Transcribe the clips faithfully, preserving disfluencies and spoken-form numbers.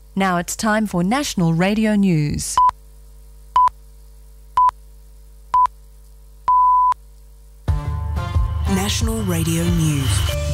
Now it's time for National Radio News. National Radio News.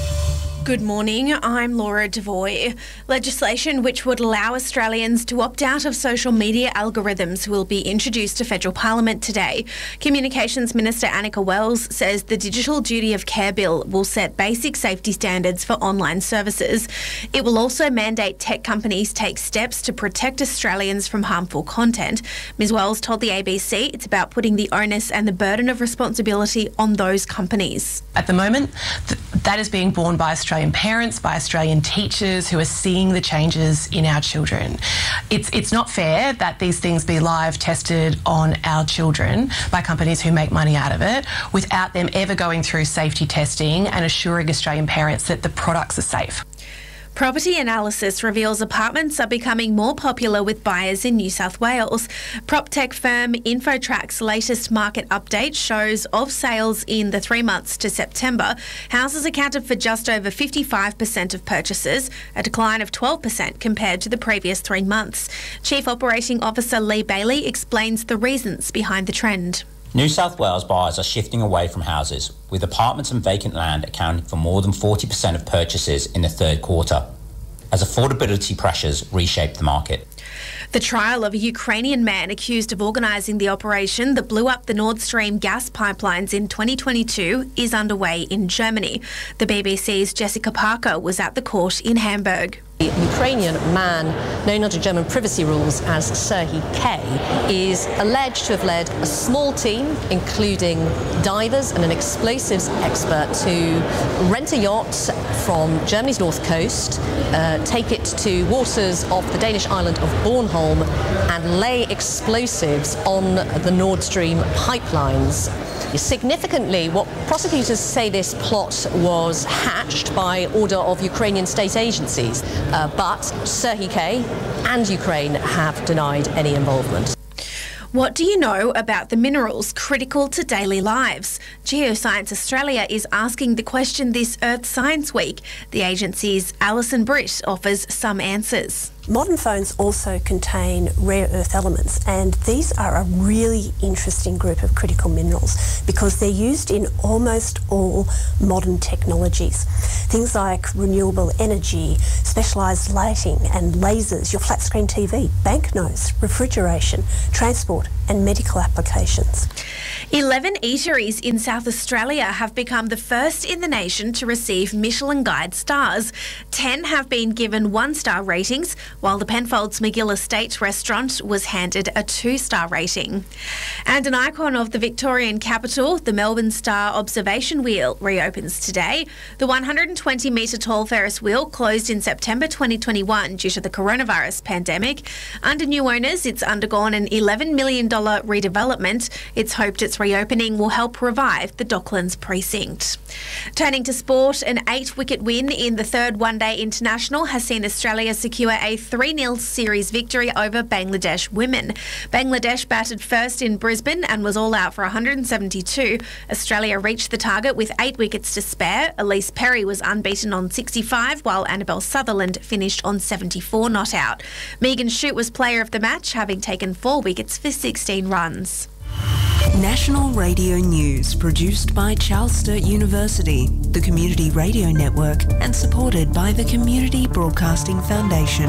Good morning, I'm Laura Devoy. Legislation which would allow Australians to opt out of social media algorithms will be introduced to Federal Parliament today. Communications Minister Annika Wells says the Digital Duty of Care Bill will set basic safety standards for online services. It will also mandate tech companies take steps to protect Australians from harmful content. Miz Wells told the A B C it's about putting the onus and the burden of responsibility on those companies. At the moment, th- that is being borne by Australians. Australian parents, by Australian teachers who are seeing the changes in our children. It's it's not fair that these things be live tested on our children by companies who make money out of it without them ever going through safety testing and assuring Australian parents that the products are safe. Property analysis reveals apartments are becoming more popular with buyers in New South Wales. PropTech firm Infotrack's latest market update shows of sales in the three months to September, houses accounted for just over fifty-five percent of purchases, a decline of twelve percent compared to the previous three months. Chief Operating Officer Lee Bailey explains the reasons behind the trend. New South Wales buyers are shifting away from houses, with apartments and vacant land accounting for more than forty percent of purchases in the third quarter, as affordability pressures reshape the market. The trial of a Ukrainian man accused of organising the operation that blew up the Nord Stream gas pipelines in twenty twenty-two is underway in Germany. The B B C's Jessica Parker was at the court in Hamburg. The Ukrainian man, known under German privacy rules as Serhiy K, is alleged to have led a small team, including divers and an explosives expert, to rent a yacht from Germany's north coast, uh, take it to waters off the Danish island of Bornholm, and lay explosives on the Nord Stream pipelines. Significantly, what prosecutors say this plot was hatched by order of Ukrainian state agencies, uh, but Serhiy K and Ukraine have denied any involvement. What do you know about the minerals critical to daily lives? Geoscience Australia is asking the question this Earth Science Week. The agency's Alison Britt offers some answers. Modern phones also contain rare earth elements, and these are a really interesting group of critical minerals because they're used in almost all modern technologies. Things like renewable energy, specialised lighting and lasers, your flat screen T V, banknotes, refrigeration, transport and medical applications. Eleven eateries in South Australia have become the first in the nation to receive Michelin Guide stars. Ten have been given one-star ratings, while the Penfolds McGill Estate restaurant was handed a two-star rating. And an icon of the Victorian capital, the Melbourne Star Observation Wheel, reopens today. The one hundred twenty metre tall Ferris wheel closed in September twenty twenty-one due to the coronavirus pandemic. Under new owners, it's undergone an eleven million dollars redevelopment. It's hoped its reopening will help revive the Docklands precinct. Turning to sport, an eight-wicket win in the third one-day international has seen Australia secure a three nil series victory over Bangladesh women. Bangladesh batted first in Brisbane and was all out for one hundred seventy-two. Australia reached the target with eight wickets to spare. Elise Perry was unbeaten on sixty-five, while Annabelle Sutherland finished on seventy-four not out. Megan Shute was player of the match, having taken four wickets for sixteen runs. National Radio News, produced by Charles Sturt University, the Community Radio Network, and supported by the Community Broadcasting Foundation.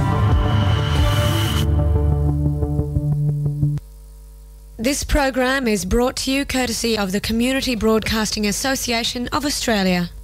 This program is brought to you courtesy of the Community Broadcasting Association of Australia.